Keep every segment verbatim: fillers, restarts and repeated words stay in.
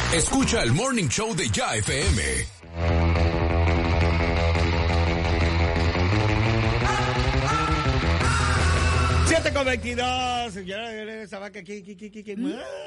Escucha el Morning Show de Ya F M. siete con veintidós. Esa vaca aquí, aquí, aquí, aquí.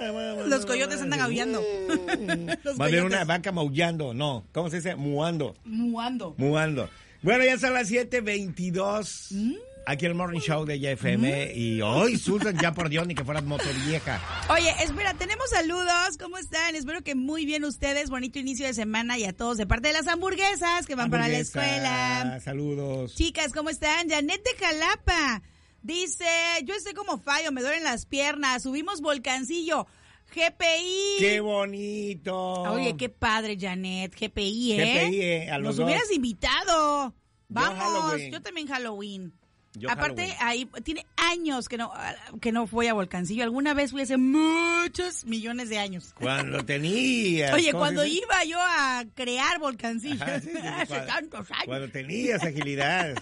Los coyotes andan aullando. Va a haber una vaca maullando. No, ¿cómo se dice? Muando. Muando. Muando. Bueno, ya son las siete veintidós. Mm. Aquí el Morning Show de Ya F M. Mm. Y hoy, Susan, ya por Dios, ni que fueras motovieja. Oye, espera, tenemos saludos. ¿Cómo están? Espero que muy bien ustedes. Bonito inicio de semana y a todos de parte de las hamburguesas que van para la escuela. Saludos. Chicas, ¿cómo están? Janet de Jalapa. Dice, yo estoy como fallo, me duelen las piernas, subimos volcancillo, G P I. ¡Qué bonito! Oye, qué padre, Janet, G P I, ¿eh? G P I, eh, a los Nos dos. hubieras invitado. Vamos, yo, Halloween. también Halloween. Yo Aparte, Halloween. ahí tiene años que no que no fui a Volcancillo. Alguna vez fui hace muchos millones de años. Cuando tenías. Oye, cuando iba yo a crear Volcancillo. Ajá, sí, sí, hace cuando, tantos años. Cuando tenías agilidad.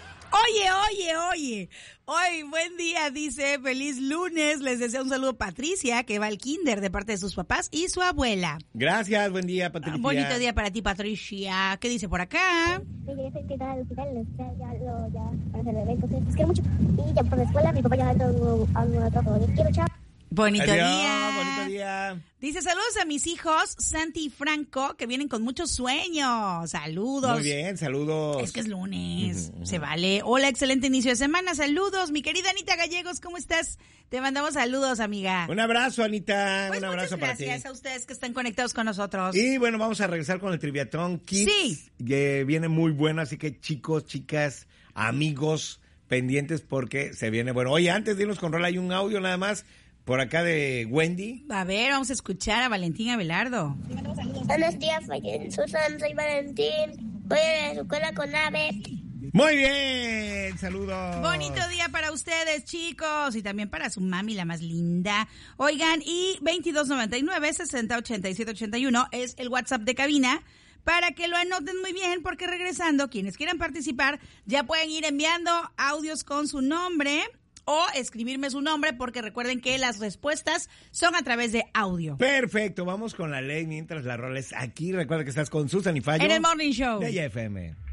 Oye, oye, oye. Hoy, buen día, dice, feliz lunes. Les deseo un saludo a Patricia, que va al kinder de parte de sus papás y su abuela. Gracias, buen día, Patricia. Bonito día para ti, Patricia. ¿Qué dice por acá? Oye, ya estoy al hospital, ya, ya, lo, ya, para hacer el evento, los quiero mucho. Y ya por la escuela, mi papá ya va a un trabajo. Les quiero, chao. Bonito Adiós, día. bonito día. Dice, saludos a mis hijos, Santi y Franco, que vienen con mucho sueño. Saludos. Muy bien, saludos. Es que es lunes, uh-huh, uh-huh. Se vale. Hola, excelente inicio de semana. Saludos, mi querida Anita Gallegos, ¿cómo estás? Te mandamos saludos, amiga. Un abrazo, Anita. Pues un abrazo para ti. Gracias a ustedes que están conectados con nosotros. Y bueno, vamos a regresar con el Triviatrón Kids. Sí. Que viene muy bueno, así que chicos, chicas, amigos, pendientes porque se viene bueno. Oye, antes de irnos con rol, hay un audio nada más. Por acá de Wendy. A ver, vamos a escuchar a Valentín Abelardo. Buenos días, Susan, soy Valentín. Voy a la escuela con Ave. Muy bien, saludos. Bonito día para ustedes, chicos, y también para su mami, la más linda. Oigan, y veintidós noventa y nueve, sesenta ochenta y siete ochenta y uno es el WhatsApp de cabina. Para que lo anoten muy bien, porque regresando, quienes quieran participar, ya pueden ir enviando audios con su nombre o escribirme su nombre, porque recuerden que las respuestas son a través de audio. Perfecto, vamos con la ley mientras la roles aquí. Recuerda que estás con Susan y Fallo. En el Morning Show De Ya F M.